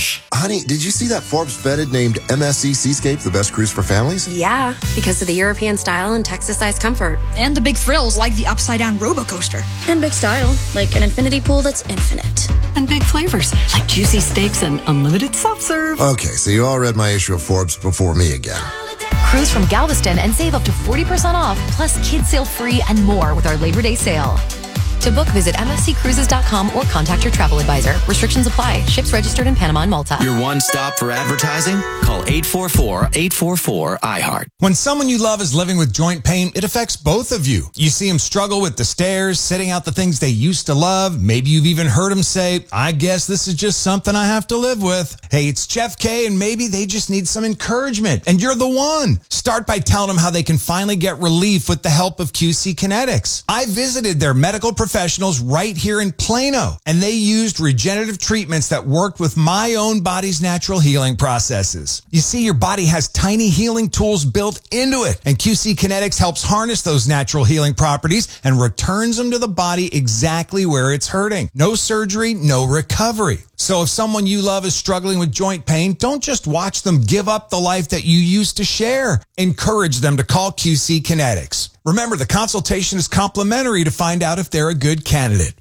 Honey, did you see that Forbes vetted named MSC Seascape the best cruise for families? Yeah, because of the European style and Texas-sized comfort. And the big thrills like the upside-down roller coaster. And big style, like an infinity pool that's infinite. And big flavors, like juicy steaks and unlimited soft serve. Okay, so you all read my issue of Forbes before me again. Cruise from Galveston and save up to 40% off, plus kids sail free and more with our Labor Day sale. To book, visit msccruises.com or contact your travel advisor. Restrictions apply. Ships registered in Panama and Malta. Your one stop for advertising? Call 844-844-IHEART. When someone you love is living with joint pain, it affects both of you. You see them struggle with the stairs, sitting out the things they used to love. Maybe you've even heard them say, I guess this is just something I have to live with. Hey, it's Jeff K, and maybe they just need some encouragement, and you're the one. Start by telling them how they can finally get relief with the help of QC Kinetics. I visited their medical professionals right here in Plano, and they used regenerative treatments that worked with my own body's natural healing processes. You see, your body has tiny healing tools built into it, and QC Kinetics helps harness those natural healing properties and returns them to the body exactly where it's hurting. No surgery, no recovery. So if someone you love is struggling with joint pain, don't just watch them give up the life that you used to share. Encourage them to call QC Kinetics. Remember, the consultation is complimentary to find out if they're a good candidate.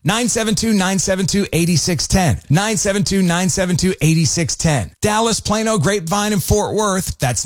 972-972-8610. 972-972-8610. Dallas, Plano, Grapevine, and Fort Worth. That's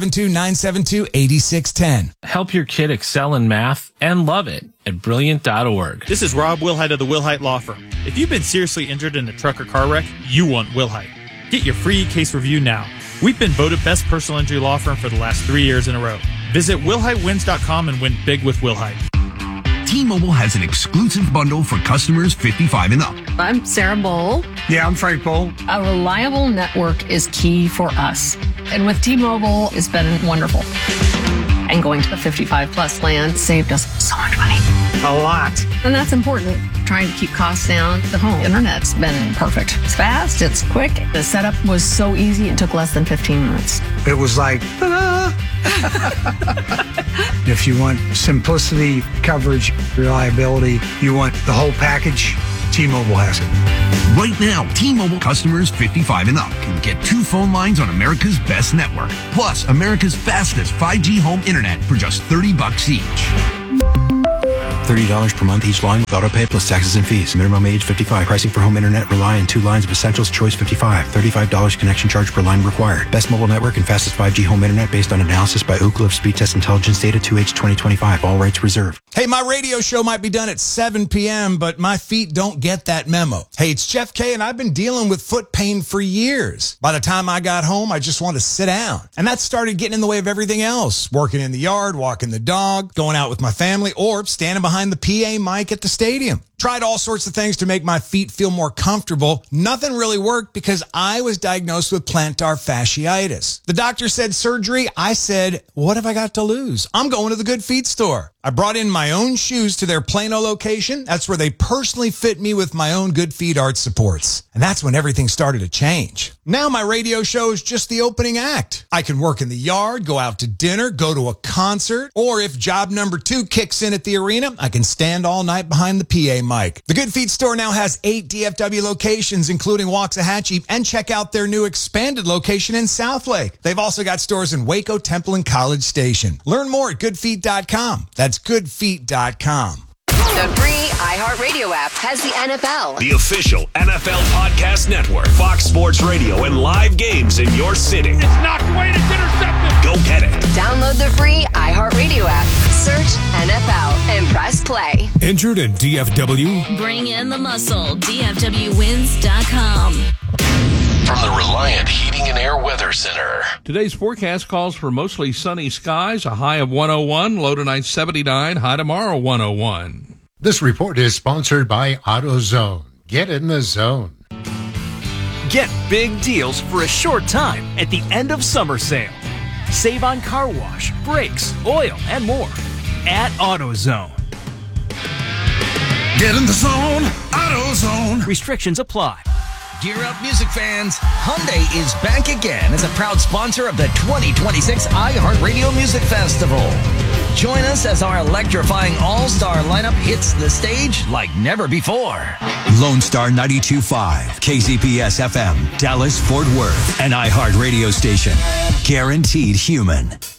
972-972-8610. Help your kid excel in math and love it at Brilliant.org. This is Rob Wilhite of the Wilhite Law Firm. If you've been seriously injured in a truck or car wreck, you want Wilhite. Get your free case review now. We've been voted best personal injury law firm for the last 3 years in a row. Visit WilhiteWins.com and win big with Wilhite. T-Mobile has an exclusive bundle for customers 55 and up. I'm Sarah Bowl. Yeah, I'm Frank Bowl. A reliable network is key for us. And with T-Mobile, it's been wonderful. And going to the 55 plus plan saved us so much money. A lot. And that's important. Trying to keep costs down. The home internet's been perfect. It's fast, it's quick. The setup was so easy, it took less than 15 minutes. It was like, ta-da! If you want simplicity, coverage, reliability, you want the whole package, T-Mobile has it. Right now, T-Mobile customers 55 and up can get 2 phone lines on America's best network, plus America's fastest 5G home internet for just $30 each. $30 per month each line with auto pay plus taxes and fees. Minimum age 55. Pricing for home internet rely on 2 lines of Essentials Choice 55. $35 connection charge per line required. Best mobile network and fastest 5G home internet based on analysis by Ookla of Speed Test Intelligence data 2H 2025. All rights reserved. Hey, my radio show might be done at 7 p.m., but my feet don't get that memo. Hey, it's Jeff K, and I've been dealing with foot pain for years. By the time I got home, I just wanted to sit down. And that started getting in the way of everything else. Working in the yard, walking the dog, going out with my family, or standing behind the PA mic at the stadium. Tried all sorts of things to make my feet feel more comfortable. Nothing really worked because I was diagnosed with plantar fasciitis. The doctor said surgery. I said, what have I got to lose? I'm going to the Good Feet store. I brought in my own shoes to their Plano location. That's where they personally fit me with my own Good Feet arch supports. And that's when everything started to change. Now my radio show is just the opening act. I can work in the yard, go out to dinner, go to a concert, or if job number 2 kicks in at the arena, I can stand all night behind the PA mic. The Good Feet store now has 8 DFW locations, including Waxahachie, and check out their new expanded location in Southlake. They've also got stores in Waco, Temple, and College Station. Learn more at goodfeet.com. That's goodfeet.com. The free iHeartRadio app has the NFL. The official NFL podcast network. Fox Sports Radio and live games in your city. It's knocked away and it's intercepted. Go get it. Download the free iHeartRadio app. Search NFL and press play. Injured in DFW? Bring in the muscle. DFWWins.com. From the Reliant Heating and Air Weather Center. Today's forecast calls for mostly sunny skies, a high of 101, low tonight 79, high tomorrow 101. This report is sponsored by AutoZone. Get in the zone. Get big deals for a short time at the end of summer sale. Save on car wash, brakes, oil, and more at AutoZone. Get in the zone, AutoZone. Restrictions apply. Gear up, music fans. Hyundai is back again as a proud sponsor of the 2026 iHeartRadio Music Festival. Join us as our electrifying all-star lineup hits the stage like never before. Lone Star 92.5, KZPS FM, Dallas, Fort Worth, an iHeart radio station. Guaranteed human.